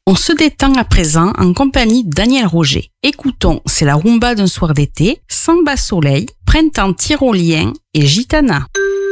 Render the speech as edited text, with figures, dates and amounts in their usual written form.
On se détend à présent en compagnie de Daniel Roger. Écoutons, c'est la rumba d'un soir d'été, samba soleil, printemps tyrolien et gitana.